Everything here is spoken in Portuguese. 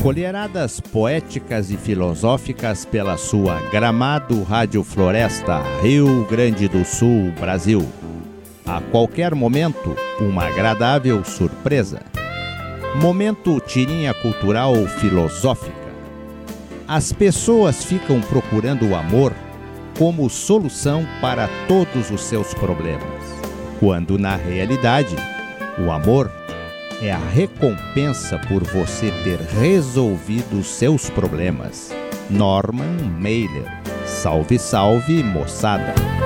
Colheradas poéticas e filosóficas pela sua Gramado Rádio Floresta, Rio Grande do Sul, Brasil. A qualquer momento, uma agradável surpresa. Momento tirinha cultural filosófica. As pessoas ficam procurando o amor como solução para todos os seus problemas, quando na realidade, o amor é a recompensa por você ter resolvido seus problemas. Norman Mailer. Salve, salve, moçada!